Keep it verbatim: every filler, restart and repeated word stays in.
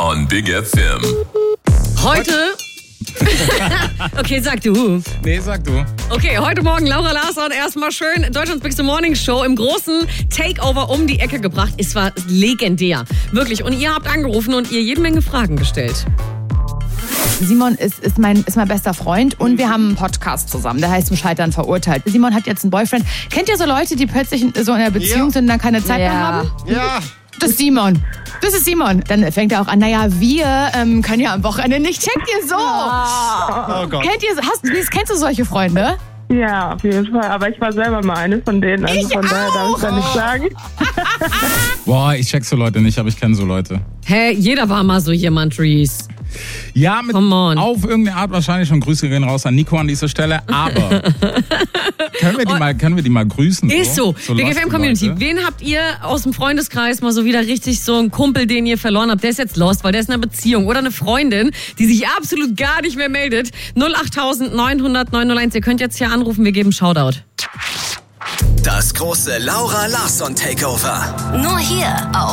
on Big F M. Heute... Okay, sag du. Nee, sag du. Okay, heute Morgen Laura Larsson erstmal schön Deutschlands Bigste Morning Show im großen Takeover um die Ecke gebracht. Es war legendär. Wirklich. Und ihr habt angerufen und ihr jede Menge Fragen gestellt. Simon ist, ist, mein, ist mein bester Freund und wir haben einen Podcast zusammen, der heißt Zum Scheitern verurteilt. Simon hat jetzt einen Boyfriend. Kennt ihr so Leute, die plötzlich so in einer Beziehung Ja. sind und dann keine Zeit Ja. mehr haben? Ja. Das ist Simon. Das ist Simon. Dann fängt er auch an, naja, wir ähm, können ja am Wochenende nicht. Checkt ihr so? Oh Gott. Kennt ihr, hast, kennst du solche Freunde? Ja, auf jeden Fall. Aber ich war selber mal eine von denen. Also Ich von daher darf ich da nicht sagen. Boah, ich check so Leute nicht, aber ich kenne so Leute. Hä, jeder war mal so jemand, Reese. Ja, mit Come on. auf irgendeine Art wahrscheinlich schon. Grüße gehen raus an Nico an dieser Stelle. Aber können, wir die mal, können wir die mal grüßen? Ist so. so Big F M Community. Leute. Wen habt ihr aus dem Freundeskreis mal so wieder richtig so einen Kumpel, den ihr verloren habt? Der ist jetzt lost, weil der ist in einer Beziehung. Oder eine Freundin, die sich absolut gar nicht mehr meldet. null acht neun null null neun null eins. Ihr könnt jetzt hier anrufen. Wir geben Shoutout. Das große Laura Larsson Takeover. Nur hier auf